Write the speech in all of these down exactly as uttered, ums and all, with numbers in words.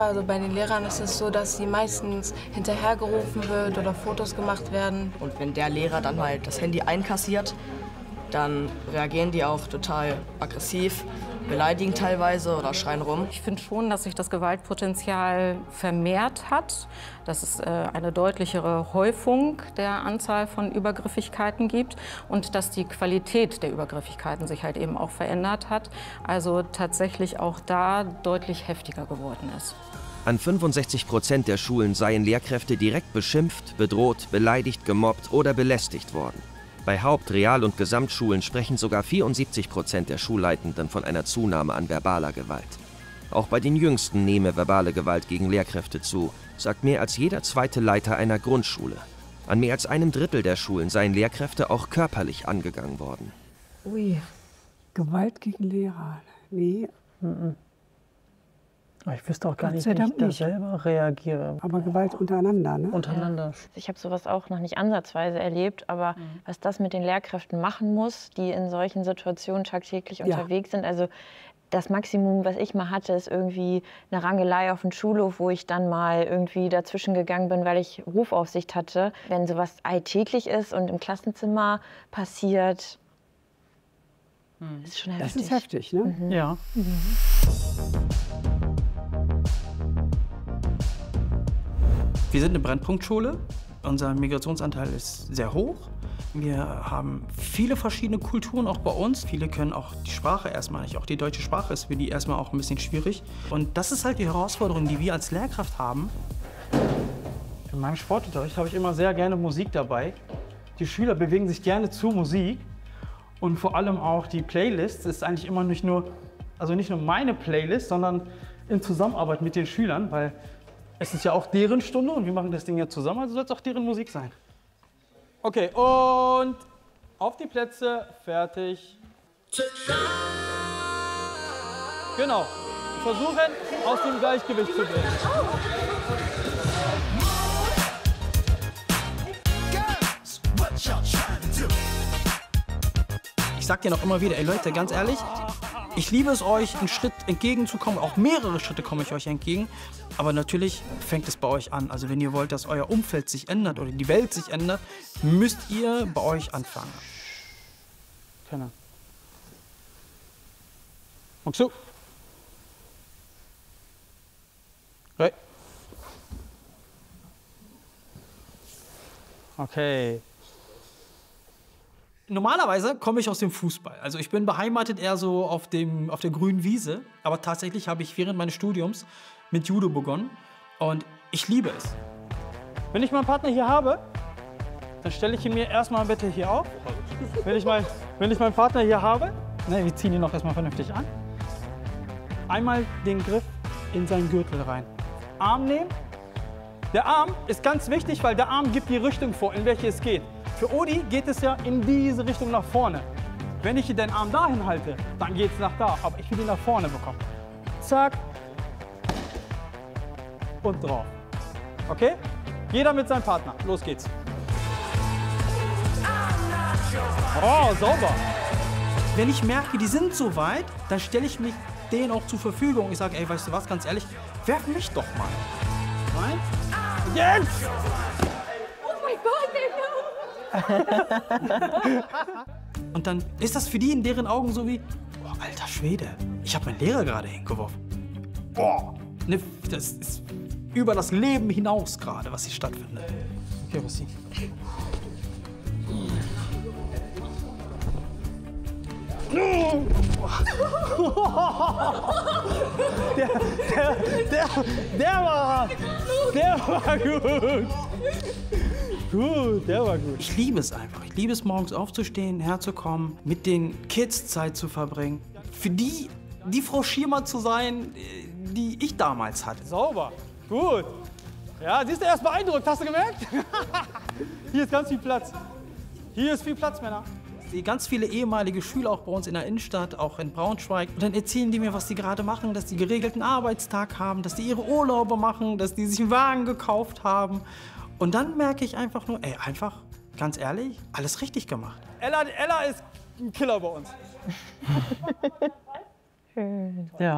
Also bei den Lehrern ist es so, dass sie meistens hinterhergerufen wird oder Fotos gemacht werden. Und wenn der Lehrer dann halt das Handy einkassiert, dann reagieren die auch total aggressiv, beleidigen teilweise oder schreien rum. Ich finde schon, dass sich das Gewaltpotenzial vermehrt hat, dass es äh, eine deutlichere Häufung der Anzahl von Übergriffigkeiten gibt und dass die Qualität der Übergriffigkeiten sich halt eben auch verändert hat. Also tatsächlich auch da deutlich heftiger geworden ist. An fünfundsechzig Prozent der Schulen seien Lehrkräfte direkt beschimpft, bedroht, beleidigt, gemobbt oder belästigt worden. Bei Haupt-, Real- und Gesamtschulen sprechen sogar vierundsiebzig Prozent der Schulleitenden von einer Zunahme an verbaler Gewalt. Auch bei den Jüngsten nehme verbale Gewalt gegen Lehrkräfte zu, sagt mehr als jeder zweite Leiter einer Grundschule. An mehr als einem Drittel der Schulen seien Lehrkräfte auch körperlich angegangen worden. Ui, Gewalt gegen Lehrer, nee. Mhm. Ich wüsste auch gar Gott nicht, sei wie ich Dank da nicht. selber reagiere. Aber Gewalt untereinander, ne? Untereinander. Ich habe sowas auch noch nicht ansatzweise erlebt, aber mhm. was das mit den Lehrkräften machen muss, die in solchen Situationen tagtäglich Ja. unterwegs sind, also das Maximum, was ich mal hatte, ist irgendwie eine Rangelei auf dem Schulhof, wo ich dann mal irgendwie dazwischen gegangen bin, weil ich Rufaufsicht hatte. Wenn sowas alltäglich ist und im Klassenzimmer passiert, mhm. ist schon heftig. Das ist heftig, ne? Mhm. Ja. Mhm. Wir sind eine Brennpunktschule. Unser Migrationsanteil ist sehr hoch. Wir haben viele verschiedene Kulturen auch bei uns. Viele können auch die Sprache erstmal nicht. Auch die deutsche Sprache ist für die erstmal auch ein bisschen schwierig. Und das ist halt die Herausforderung, die wir als Lehrkraft haben. In meinem Sportunterricht habe ich immer sehr gerne Musik dabei. Die Schüler bewegen sich gerne zu Musik. Und vor allem auch die Playlist ist eigentlich immer nicht nur, also nicht nur meine Playlist, sondern in Zusammenarbeit mit den Schülern, weil es ist ja auch deren Stunde und wir machen das Ding ja zusammen, also soll es auch deren Musik sein. Okay, und auf die Plätze, fertig. Genau, versuchen aus dem Gleichgewicht zu bringen. Ich sag dir noch immer wieder, ey Leute, ganz ehrlich, ich liebe es euch, einen Schritt entgegenzukommen, auch mehrere Schritte komme ich euch entgegen. Aber natürlich fängt es bei euch an. Also wenn ihr wollt, dass euer Umfeld sich ändert oder die Welt sich ändert, müsst ihr bei euch anfangen. Keine. Und so. Okay. Okay. Normalerweise komme ich aus dem Fußball. Also ich bin beheimatet eher so auf, dem, auf der grünen Wiese. Aber tatsächlich habe ich während meines Studiums mit Judo begonnen. Und ich liebe es. Wenn ich meinen Partner hier habe, dann stelle ich ihn mir erstmal bitte hier auf. Wenn ich, mein, wenn ich meinen Partner hier habe, ne, wir ziehen ihn noch erstmal vernünftig an. Einmal den Griff in seinen Gürtel rein. Arm nehmen. Der Arm ist ganz wichtig, weil der Arm gibt die Richtung vor, in welche es geht. Für Odi geht es ja in diese Richtung nach vorne. Wenn ich den Arm dahin halte, dann geht es nach da. Aber ich will ihn nach vorne bekommen. Zack. Und drauf. Okay? Jeder mit seinem Partner. Los geht's. Oh, sauber. Wenn ich merke, die sind so weit, dann stelle ich mich denen auch zur Verfügung. Ich sage, ey, weißt du was, ganz ehrlich, werf mich doch mal. Nein? Jetzt! Oh mein Gott, Und dann ist das für die in deren Augen so wie, boah, alter Schwede, ich habe meinen Lehrer gerade hingeworfen. Boah, ne, das ist über das Leben hinaus gerade, was hier stattfindet. Okay, Rossi. Der, der, der, der war, der war gut. Gut, der war gut. Ich liebe es einfach. Ich liebe es, morgens aufzustehen, herzukommen, mit den Kids Zeit zu verbringen. Für die, die Frau Schirmer zu sein, die ich damals hatte. Sauber, gut. Ja, siehst du, erst beeindruckt, hast du gemerkt? Hier ist ganz viel Platz. Hier ist viel Platz, Männer. Ich sehe ganz viele ehemalige Schüler auch bei uns in der Innenstadt, auch in Braunschweig. Und dann erzählen die mir, was die gerade machen, dass die geregelten Arbeitstag haben, dass die ihre Urlaube machen, dass die sich einen Wagen gekauft haben. Und dann merke ich einfach nur, ey, einfach, ganz ehrlich, alles richtig gemacht. Ella, Ella ist ein Killer bei uns. Schön. Ja.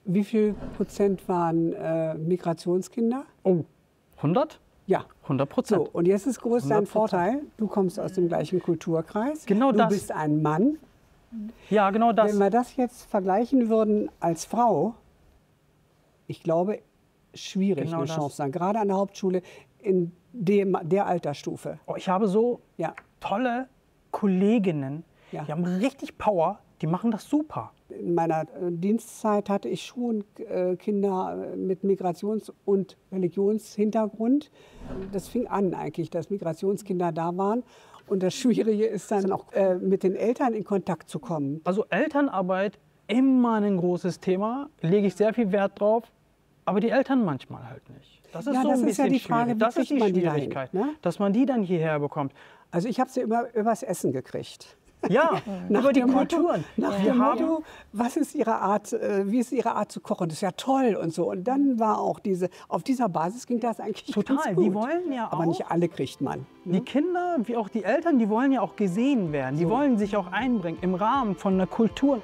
Wie viel Prozent waren äh, Migrationskinder? Oh, hundert? Ja. hundert Prozent. So, und jetzt ist groß dein Vorteil, du kommst aus dem gleichen Kulturkreis. Genau du das. bist ein Mann. Ja, genau das. Wenn wir das jetzt vergleichen würden als Frau, ich glaube, schwierig Genau eine das. Chance sein. Gerade an der Hauptschule in dem, der Altersstufe. Oh, ich habe so Ja. tolle Kolleginnen, Ja. die haben richtig Power, die machen das super. In meiner äh, Dienstzeit hatte ich schon äh, Kinder äh, mit Migrations- und Religionshintergrund. Das fing an eigentlich, dass Migrationskinder da waren. Und das Schwierige ist dann auch, äh, mit den Eltern in Kontakt zu kommen. Also Elternarbeit, immer ein großes Thema, lege ich sehr viel Wert drauf, aber die Eltern manchmal halt nicht. Das ist Ja, so das ein ist ja bisschen die Frage, schwierig. wie Das ist kriegt die man die dahin, Schwierigkeit, ne? dass man die dann hierher bekommt. Also ich habe sie über, übers Essen gekriegt. Ja, Nach über die dem Motto- Kulturen. Nach Wir dem haben Motto, was ist ihre Art, äh, wie ist ihre Art zu kochen? Das ist ja toll und so. Und dann war auch diese, auf dieser Basis ging das eigentlich Total, ganz gut. die wollen ja Aber auch- nicht alle kriegt man. Die Kinder, wie auch die Eltern, die wollen ja auch gesehen werden. Die wollen sich auch einbringen im Rahmen von einer Kultur.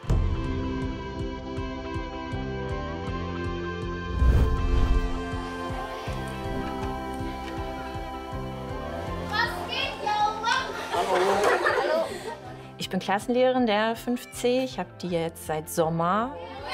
Ich bin Klassenlehrerin der fünf C. Ich habe die jetzt seit Sommer.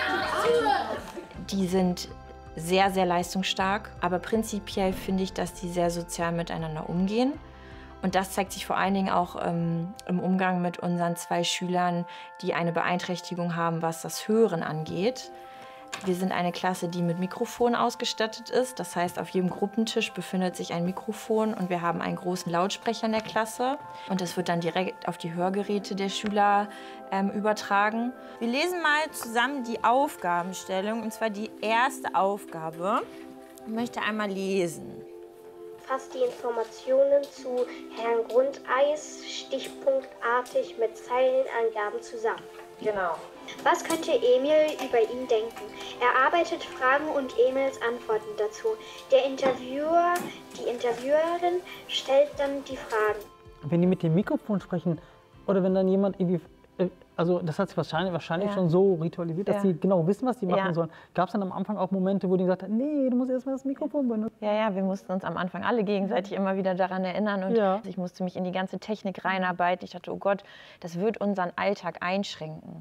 Die sind sehr, sehr leistungsstark. Aber prinzipiell finde ich, dass die sehr sozial miteinander umgehen. Und das zeigt sich vor allen Dingen auch ähm, im Umgang mit unseren zwei Schülern, die eine Beeinträchtigung haben, was das Hören angeht. Wir sind eine Klasse, die mit Mikrofon ausgestattet ist. Das heißt, auf jedem Gruppentisch befindet sich ein Mikrofon und wir haben einen großen Lautsprecher in der Klasse. Und das wird dann direkt auf die Hörgeräte der Schüler ähm, übertragen. Wir lesen mal zusammen die Aufgabenstellung, und zwar die erste Aufgabe. Ich möchte einmal lesen. Fasst die Informationen zu Herrn Grundeis stichpunktartig mit Zeilenangaben zusammen. Genau. Was könnte Emil über ihn denken? Er arbeitet Fragen und Emils Antworten dazu. Der Interviewer, die Interviewerin stellt dann die Fragen. Wenn die mit dem Mikrofon sprechen oder wenn dann jemand irgendwie, äh, also das hat sich wahrscheinlich, wahrscheinlich Ja. schon so ritualisiert, dass Ja. sie genau wissen, was sie machen Ja. sollen. Gab es dann am Anfang auch Momente, wo die gesagt haben, nee, du musst erstmal das Mikrofon benutzen? Ja, ja, wir mussten uns am Anfang alle gegenseitig immer wieder daran erinnern. Und Ja. ich musste mich in die ganze Technik reinarbeiten. Ich dachte, oh Gott, das wird unseren Alltag einschränken.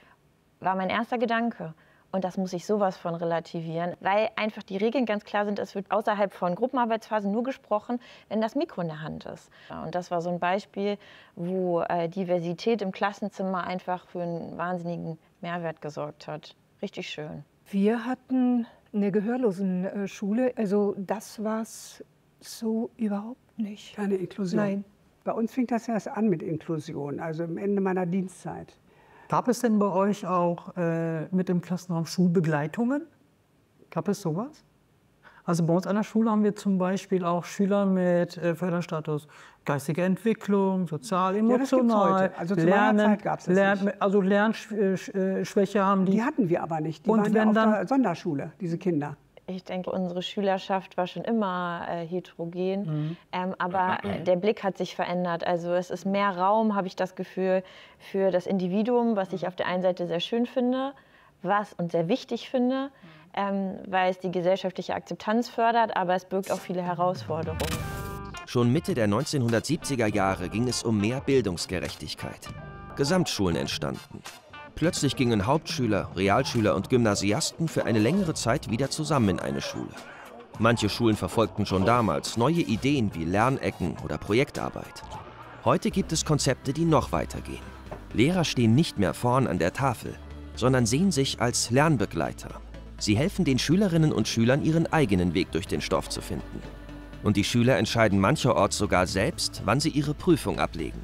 War mein erster Gedanke. Und das muss ich sowas von relativieren, weil einfach die Regeln ganz klar sind, es wird außerhalb von Gruppenarbeitsphasen nur gesprochen, wenn das Mikro in der Hand ist. Und das war so ein Beispiel, wo äh, Diversität im Klassenzimmer einfach für einen wahnsinnigen Mehrwert gesorgt hat. Richtig schön. Wir hatten eine Gehörlosenschule, also das war es so überhaupt nicht. Keine Inklusion. Nein. Bei uns fing das erst an mit Inklusion, also am Ende meiner Dienstzeit. Gab es denn bei euch auch äh, mit dem Klassenraum Schulbegleitungen? Gab es sowas? Also bei uns an der Schule haben wir zum Beispiel auch Schüler mit äh, Förderstatus geistige Entwicklung, sozial, Ja, das gibt's emotional, heute. Also zu meiner Lernen, Zeit gab's das Lern, nicht. also Lernschwäche haben die. Die hatten wir aber nicht. Die Und waren wenn ja auf dann- der Sonderschule, diese Kinder. Ich denke, unsere Schülerschaft war schon immer äh, heterogen, Mhm. ähm, aber äh, der Blick hat sich verändert. Also es ist mehr Raum, habe ich das Gefühl, für das Individuum, was ich auf der einen Seite sehr schön finde, was und sehr wichtig finde, ähm, weil es die gesellschaftliche Akzeptanz fördert, aber es birgt auch viele Herausforderungen. Schon Mitte der neunzehnhundertsiebziger Jahre ging es um mehr Bildungsgerechtigkeit. Gesamtschulen entstanden. Plötzlich gingen Hauptschüler, Realschüler und Gymnasiasten für eine längere Zeit wieder zusammen in eine Schule. Manche Schulen verfolgten schon damals neue Ideen wie Lernecken oder Projektarbeit. Heute gibt es Konzepte, die noch weitergehen. Lehrer stehen nicht mehr vorn an der Tafel, sondern sehen sich als Lernbegleiter. Sie helfen den Schülerinnen und Schülern, ihren eigenen Weg durch den Stoff zu finden. Und die Schüler entscheiden mancherorts sogar selbst, wann sie ihre Prüfung ablegen.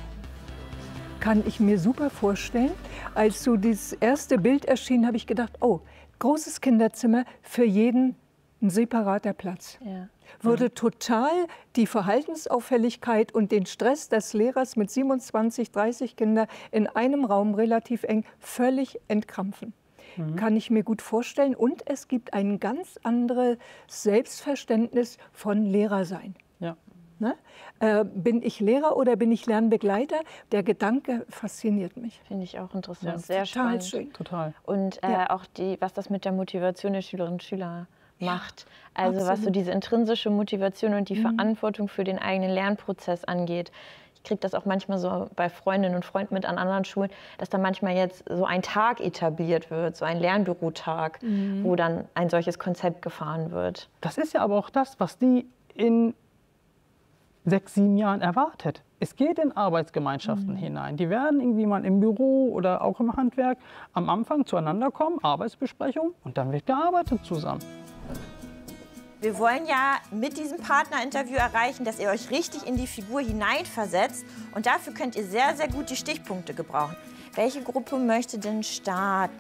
Kann ich mir super vorstellen. Als so das erste Bild erschien, habe ich gedacht, oh, großes Kinderzimmer, für jeden ein separater Platz. Ja. Würde total die Verhaltensauffälligkeit und den Stress des Lehrers mit siebenundzwanzig, dreißig Kindern in einem Raum relativ eng völlig entkrampfen. Mhm. Kann ich mir gut vorstellen. Und es gibt ein ganz anderes Selbstverständnis von Lehrersein. Ja. Ne? Äh, bin ich Lehrer oder bin ich Lernbegleiter? Der Gedanke fasziniert mich. Finde ich auch interessant. Ja, sehr total spannend. schön. Total. Und äh, Ja. auch die, was das mit der Motivation der Schülerinnen und Schüler macht. Also was so absolut. diese intrinsische Motivation und die Mhm. Verantwortung für den eigenen Lernprozess angeht. Ich kriege das auch manchmal so bei Freundinnen und Freunden mit an anderen Schulen, dass da manchmal jetzt so ein Tag etabliert wird, so ein Lernbürotag, Mhm. wo dann ein solches Konzept gefahren wird. Das ist ja aber auch das, was die in sechs, sieben Jahren erwartet. Es geht in Arbeitsgemeinschaften Mhm. hinein. Die werden irgendwie mal im Büro oder auch im Handwerk am Anfang zueinander kommen, Arbeitsbesprechung, und dann wird gearbeitet zusammen. Wir wollen ja mit diesem Partnerinterview erreichen, dass ihr euch richtig in die Figur hineinversetzt. Und dafür könnt ihr sehr, sehr gut die Stichpunkte gebrauchen. Welche Gruppe möchte denn starten?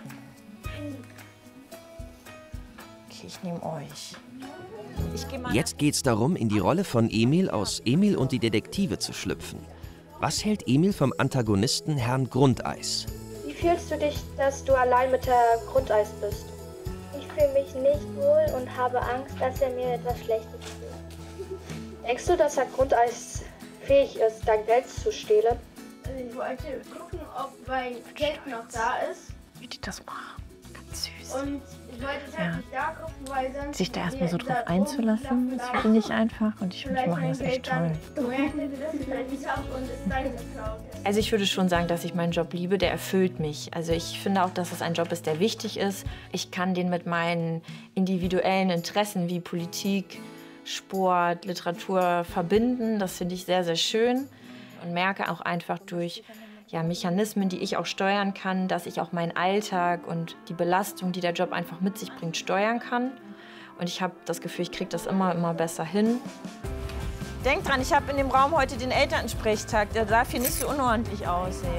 Okay, ich nehme euch. Ich gehe mal. Jetzt geht's darum, in die Rolle von Emil aus Emil und die Detektive zu schlüpfen. Was hält Emil vom Antagonisten Herrn Grundeis? Wie fühlst du dich, dass du allein mit der Grundeis bist? Ich fühle mich nicht wohl und habe Angst, dass er mir etwas Schlechtes tut. Denkst du, dass Herr Grundeis fähig ist, dein Geld zu stehlen? Ich wollte gucken, ob mein Geld noch da ist. Wie die das machen. Ganz süß. Und ich wollte es halt Ja. nicht da gucken, weil sonst... Sich da erstmal so drauf da einzulassen, das finde ich einfach. Und ich finde, die machen das echt toll. Du merkst, dass es halt nicht auf und es dann geklaut ist. Also ich würde schon sagen, dass ich meinen Job liebe, der erfüllt mich. Also ich finde auch, dass es ein Job ist, der wichtig ist. Ich kann den mit meinen individuellen Interessen wie Politik, Sport, Literatur verbinden. Das finde ich sehr, sehr schön. Und merke auch einfach durch ja, Mechanismen, die ich auch steuern kann, dass ich auch meinen Alltag und die Belastung, die der Job einfach mit sich bringt, steuern kann. Und ich habe das Gefühl, ich kriege das immer, immer besser hin. Denkt dran, ich habe in dem Raum heute den Elternsprechtag. Der darf hier nicht so unordentlich aussehen.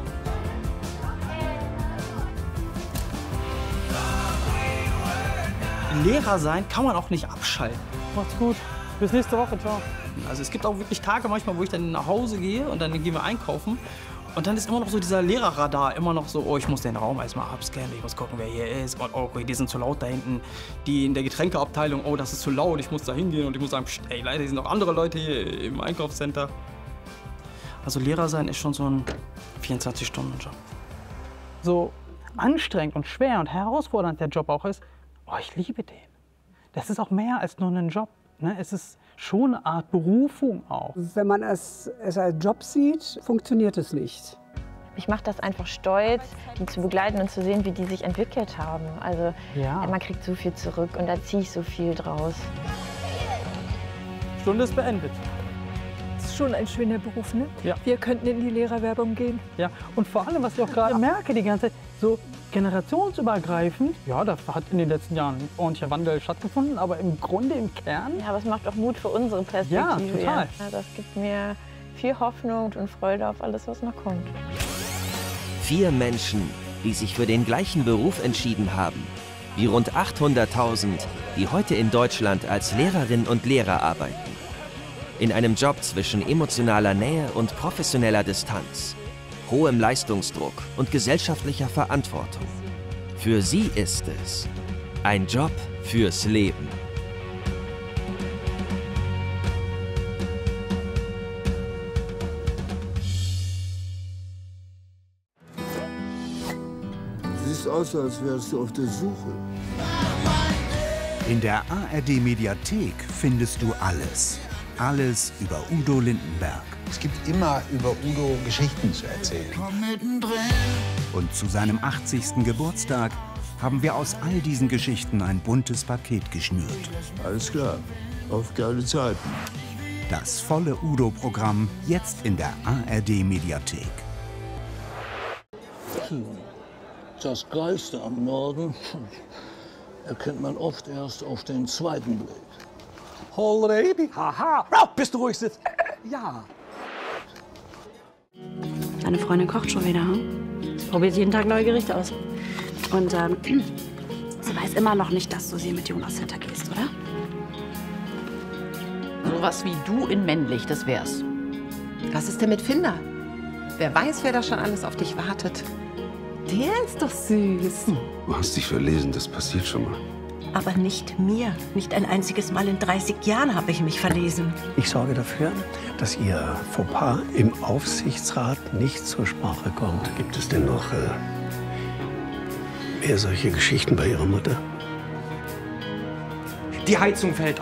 Lehrer sein kann man auch nicht abschalten. Macht's gut. Bis nächste Woche. Ciao. Also es gibt auch wirklich Tage manchmal, wo ich dann nach Hause gehe und dann gehen wir einkaufen. Und dann ist immer noch so dieser Lehrerradar, immer noch so, oh, ich muss den Raum erstmal abscannen, ich muss gucken, wer hier ist. Und oh, okay, die sind zu laut da hinten. Die in der Getränkeabteilung, oh, das ist zu laut, ich muss da hingehen und ich muss sagen, pst, ey, leider sind noch andere Leute hier im Einkaufscenter. Also Lehrer sein ist schon so ein vierundzwanzig-Stunden-Job. So anstrengend und schwer und herausfordernd der Job auch ist, oh, ich liebe den. Das ist auch mehr als nur ein Job. Ne? Es ist schon eine Art Berufung auch. Wenn man es, es als Job sieht, funktioniert es nicht. Ich mache das einfach stolz, die zu begleiten und zu sehen, wie die sich entwickelt haben. Also Ja. man kriegt so viel zurück und da ziehe ich so viel draus. Stunde ist beendet. Das ist schon ein schöner Beruf, ne? Ja. Wir könnten in die Lehrerwerbung gehen. Ja. Und vor allem, was ich auch gerade merke die ganze Zeit, so generationsübergreifend, ja, da hat in den letzten Jahren ein ordentlicher Wandel stattgefunden, aber im Grunde, im Kern... Ja, aber es macht auch Mut für unsere Perspektive. Ja, total. Ja, das gibt mir viel Hoffnung und Freude auf alles, was noch kommt. Vier Menschen, die sich für den gleichen Beruf entschieden haben, wie rund achthunderttausend, die heute in Deutschland als Lehrerinnen und Lehrer arbeiten. In einem Job zwischen emotionaler Nähe und professioneller Distanz, hohem Leistungsdruck und gesellschaftlicher Verantwortung. Für sie ist es ein Job fürs Leben. Siehst aus, als wärst du auf der Suche. In der A R D-Mediathek findest du alles. Alles über Udo Lindenberg. Es gibt immer über Udo Geschichten zu erzählen. Und zu seinem achtzigsten Geburtstag haben wir aus all diesen Geschichten ein buntes Paket geschnürt. Alles klar, auf geile Zeiten. Das volle Udo-Programm jetzt in der A R D-Mediathek. Das Geiste am Norden erkennt man oft erst auf den zweiten Blick. Already? Haha. Oh, bist du ruhig sitzt. Ja. Deine Freundin kocht schon wieder, hm? Probiert jeden Tag neue Gerichte aus. Und ähm, sie weiß immer noch nicht, dass du sie mit Jonas hintergehst, oder? Sowas wie du in männlich, das wär's. Was ist denn mit Finder? Wer weiß, wer da schon alles auf dich wartet. Der ist doch süß. Du hast dich verlesen, das passiert schon mal. Aber nicht mir. Nicht ein einziges Mal in dreißig Jahren habe ich mich verlesen. Ich sorge dafür, dass Ihr Fauxpas im Aufsichtsrat nicht zur Sprache kommt. Gibt es denn noch äh, mehr solche Geschichten bei Ihrer Mutter? Die Heizung fällt